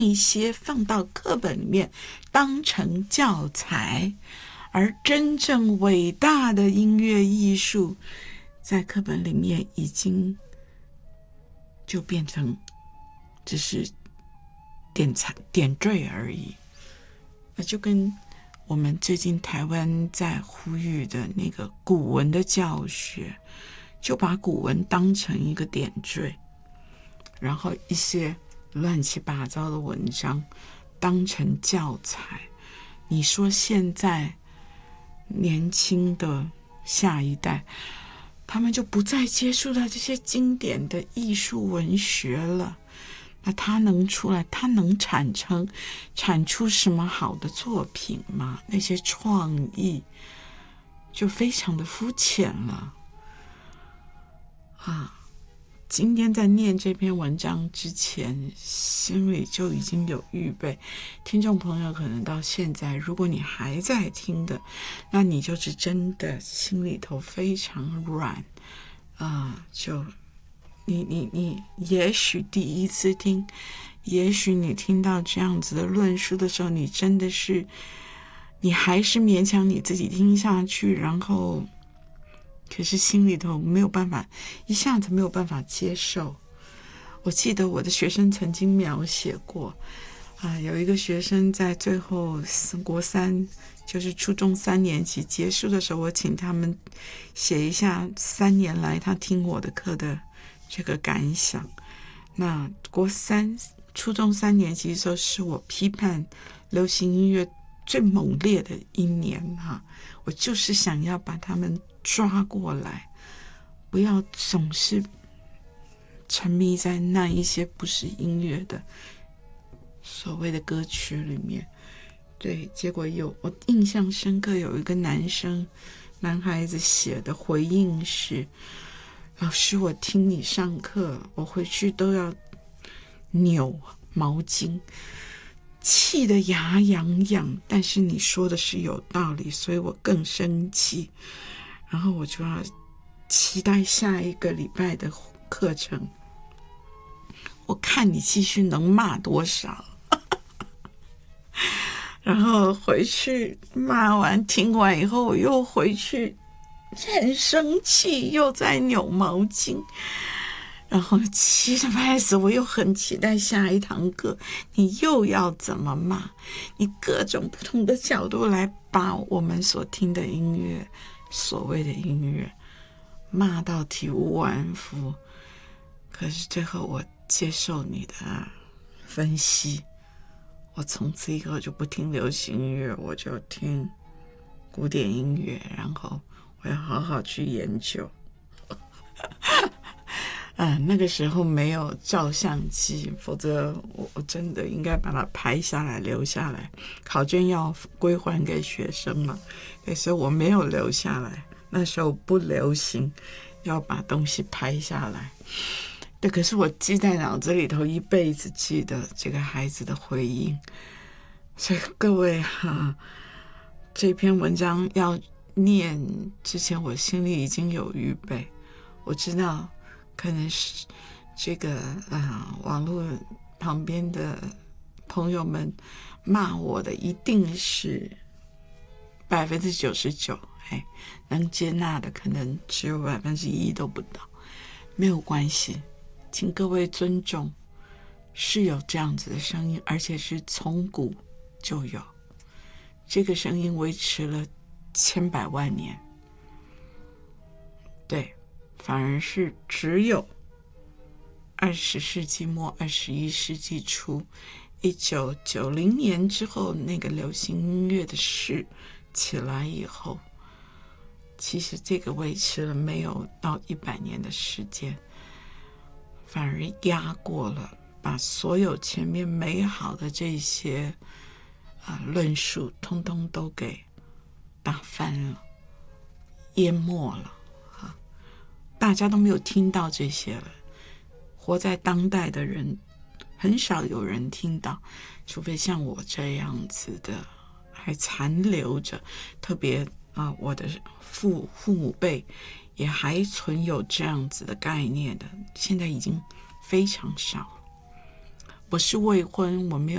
一些放到课本里面当成教材，而真正伟大的音乐艺术在课本里面已经就变成只是点缀而已。那就跟我们最近台湾在呼吁的那个古文的教学，就把古文当成一个点缀，然后一些乱七八糟的文章当成教材。你说现在年轻的下一代，他们就不再接触到这些经典的艺术文学了，那他能出来，他能产出什么好的作品吗？那些创意就非常的肤浅了啊！今天在念这篇文章之前，心里就已经有预备。听众朋友可能到现在，如果你还在听的，那你就是真的心里头非常软就你也许第一次听，也许你听到这样子的论述的时候，你真的是，你还是勉强你自己听下去，然后可是心里头没有办法，一下子没有办法接受。我记得我的学生曾经描写过有一个学生在最后国三，就是初中3年级结束的时候，我请他们写一下3年来他听我的课的这个感想。那初中3年级的时候是我批判流行音乐最猛烈的一年我就是想要把他们抓过来，不要总是沉迷在那一些不是音乐的所谓的歌曲里面。对，结果我印象深刻，有一个男孩子写的回应是：老师，我听你上课，我回去都要扭毛巾，气得牙痒痒，但是你说的是有道理，所以我更生气。然后我就要期待下一个礼拜的课程，我看你继续能骂多少。然后回去骂完听完以后，我又回去很生气，又在扭毛巾，然后气得半死。我又很期待下一堂课，你又要怎么骂？你各种不同的角度来把我们所听的音乐，所谓的音乐骂到体无完肤。可是最后我接受你的分析，我从此以后就不听流行音乐，我就听古典音乐，然后我要好好去研究。那个时候没有照相机，否则我真的应该把它拍下来留下来，考卷要归还给学生嘛。可是我没有留下来，那时候不流行要把东西拍下来。对，可是我记在脑子里头，一辈子记得这个孩子的回应。所以各位这篇文章要念之前，我心里已经有预备。我知道可能是这个网络旁边的朋友们骂我的一定是99%，能接纳的可能只有1%都不到。没有关系，请各位尊重，是有这样子的声音，而且是从古就有，这个声音维持了千百万年。对，反而是只有20世纪末21世纪初1990年之后，那个流行音乐的势起来以后，其实这个维持了没有到100年的时间，反而压过了，把所有前面美好的这些论述通通都给打翻了，淹没了大家都没有听到这些了。活在当代的人很少有人听到，除非像我这样子的还残留着，特别我的父母辈也还存有这样子的概念的，现在已经非常少了。我是未婚，我没有